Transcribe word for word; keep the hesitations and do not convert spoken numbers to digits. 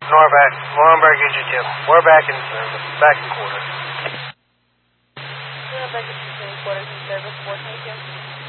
Norback, Laurinburg N G T. We're back in service, back in quarters. Norback N G T, quarters in service, four twenty-two.